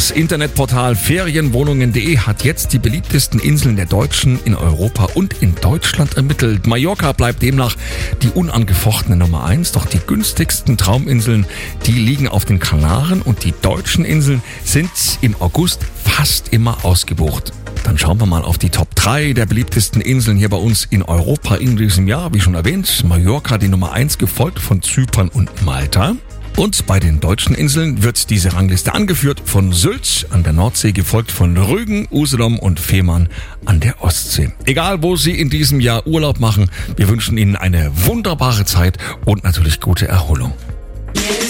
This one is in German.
Das Internetportal Ferienwohnungen.de hat jetzt die beliebtesten Inseln der Deutschen in Europa und in Deutschland ermittelt. Mallorca bleibt demnach die unangefochtene Nummer 1, doch die günstigsten Trauminseln, die liegen auf den Kanaren und die deutschen Inseln sind im August fast immer ausgebucht. Dann schauen wir mal auf die Top 3 der beliebtesten Inseln hier bei uns in Europa in diesem Jahr. Wie schon erwähnt, Mallorca die Nummer 1, gefolgt von Zypern und Malta. Und bei den deutschen Inseln wird diese Rangliste angeführt von Sylt an der Nordsee, gefolgt von Rügen, Usedom und Fehmarn an der Ostsee. Egal, wo Sie in diesem Jahr Urlaub machen, wir wünschen Ihnen eine wunderbare Zeit und natürlich gute Erholung.